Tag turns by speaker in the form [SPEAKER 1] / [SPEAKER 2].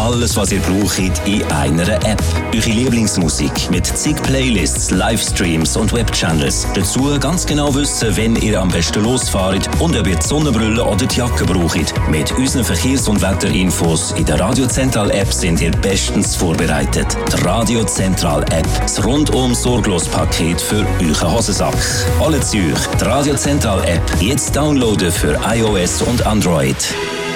[SPEAKER 1] alles, was ihr braucht, in einer App. Eure Lieblingsmusik mit zig Playlists, Livestreams und Webchannels. Dazu ganz genau wissen, wenn ihr am besten losfahrt und ob ihr die Sonnenbrille oder die Jacke braucht. Mit unseren Verkehrs- und Wetterinfos in der Radio Zentral App sind ihr bestens vorbereitet. Die Radio Zentral App. Das rundum sorglos Paket für euren Hosensack. Alle Zürich. Die Radio Zentral App. Jetzt downloaden für iOS und Android.